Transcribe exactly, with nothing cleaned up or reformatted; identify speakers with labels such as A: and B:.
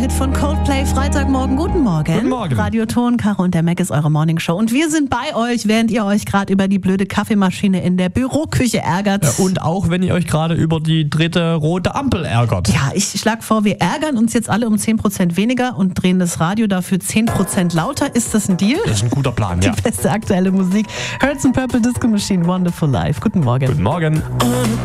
A: Hit von Coldplay, Freitagmorgen. Guten Morgen.
B: Guten Morgen.
A: Radio Ton, Caro und der Mac ist eure Morningshow. Und wir sind bei euch, während ihr euch gerade über die blöde Kaffeemaschine in der Büroküche ärgert.
B: Ja, und auch, wenn ihr euch gerade über die dritte rote Ampel ärgert.
A: Ja, ich schlage vor, wir ärgern uns jetzt alle um zehn Prozent weniger und drehen das Radio dafür zehn Prozent lauter. Ist das ein Deal?
B: Das ist ein guter Plan, ja.
A: Die beste aktuelle Musik. Hertz and Purple Disco Machine, Wonderful Life. Guten Morgen.
B: Guten Morgen.